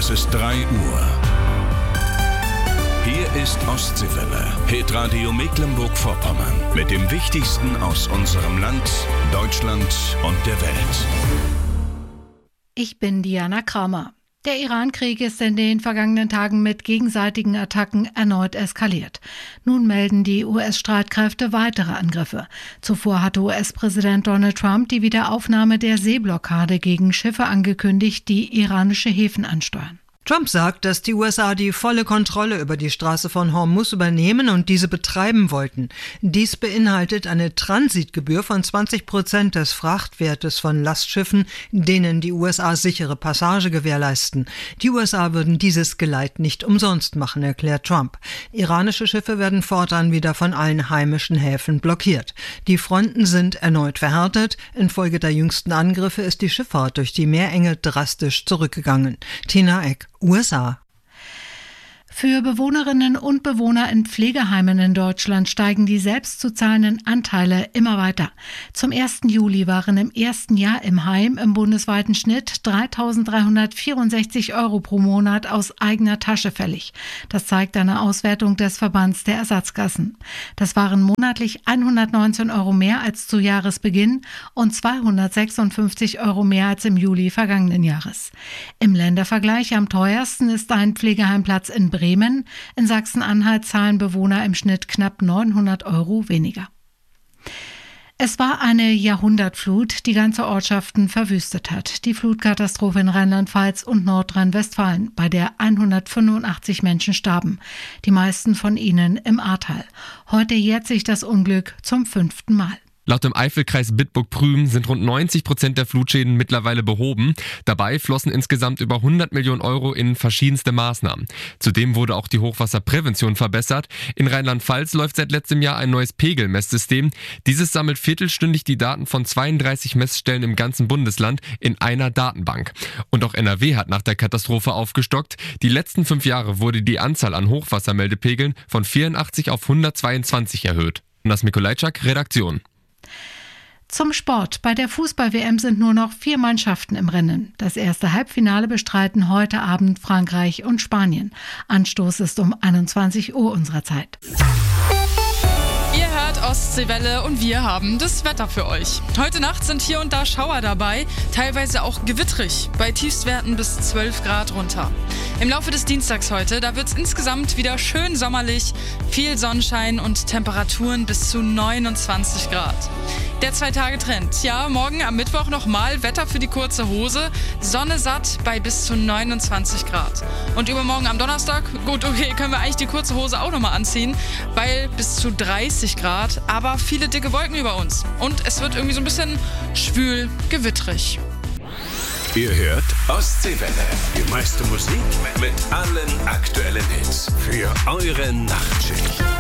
Es ist 3 Uhr. Hier ist Ostseewelle, Hitradio Mecklenburg-Vorpommern. Mit dem Wichtigsten aus unserem Land, Deutschland und der Welt. Ich bin Diana Kramer. Der Iran-Krieg ist in den vergangenen Tagen mit gegenseitigen Attacken erneut eskaliert. Nun melden die US-Streitkräfte weitere Angriffe. Zuvor hatte US-Präsident Donald Trump die Wiederaufnahme der Seeblockade gegen Schiffe angekündigt, die iranische Häfen ansteuern. Trump sagt, dass die USA die volle Kontrolle über die Straße von Hormuz übernehmen und diese betreiben wollten. Dies beinhaltet eine Transitgebühr von 20% des Frachtwertes von Lastschiffen, denen die USA sichere Passage gewährleisten. Die USA würden dieses Geleit nicht umsonst machen, erklärt Trump. Iranische Schiffe werden fortan wieder von allen heimischen Häfen blockiert. Die Fronten sind erneut verhärtet. Infolge der jüngsten Angriffe ist die Schifffahrt durch die Meerenge drastisch zurückgegangen. Tina Eck, USA. Für Bewohnerinnen und Bewohner in Pflegeheimen in Deutschland steigen die selbst zu zahlenden Anteile immer weiter. Zum 1. Juli waren im ersten Jahr im Heim im bundesweiten Schnitt 3.364 € pro Monat aus eigener Tasche fällig. Das zeigt eine Auswertung des Verbands der Ersatzkassen. Das waren monatlich 119 € mehr als zu Jahresbeginn und 256 € mehr als im Juli vergangenen Jahres. Im Ländervergleich am teuersten ist ein Pflegeheimplatz in Bremen. In Sachsen-Anhalt zahlen Bewohner im Schnitt knapp 900 € weniger. Es war eine Jahrhundertflut, die ganze Ortschaften verwüstet hat. Die Flutkatastrophe in Rheinland-Pfalz und Nordrhein-Westfalen, bei der 185 Menschen starben. Die meisten von ihnen im Ahrtal. Heute jährt sich das Unglück zum 5. Mal. Laut dem Eifelkreis Bitburg-Prüm sind rund 90% der Flutschäden mittlerweile behoben. Dabei flossen insgesamt über 100 Millionen € in verschiedenste Maßnahmen. Zudem wurde auch die Hochwasserprävention verbessert. In Rheinland-Pfalz läuft seit letztem Jahr ein neues Pegelmesssystem. Dieses sammelt viertelstündig die Daten von 32 Messstellen im ganzen Bundesland in einer Datenbank. Und auch NRW hat nach der Katastrophe aufgestockt. Die letzten 5 Jahre wurde die Anzahl an Hochwassermeldepegeln von 84 auf 122 erhöht. Jonas Mikolajczak, Redaktion. Zum Sport. Bei der Fußball-WM sind nur noch 4 Mannschaften im Rennen. Das erste Halbfinale bestreiten heute Abend Frankreich und Spanien. Anstoß ist um 21 Uhr unserer Zeit. Ihr hört Ostseewelle und wir haben das Wetter für euch. Heute Nacht sind hier und da Schauer dabei, teilweise auch gewittrig, bei Tiefstwerten bis 12 Grad runter. Im Laufe des Dienstags heute, da wird es insgesamt wieder schön sommerlich, viel Sonnenschein und Temperaturen bis zu 29 Grad. Der 2-Tage-Trend. Ja, morgen am Mittwoch nochmal Wetter für die kurze Hose, Sonne satt bei bis zu 29 Grad. Und übermorgen am Donnerstag, gut, okay, können wir eigentlich die kurze Hose auch nochmal anziehen, weil bis zu 30 Grad, aber viele dicke Wolken über uns. Und es wird irgendwie so ein bisschen schwül, gewittrig. Ihr hört Ostseewelle. Die meiste Musik mit allen aktuellen Hits. Für eure Nachtschicht.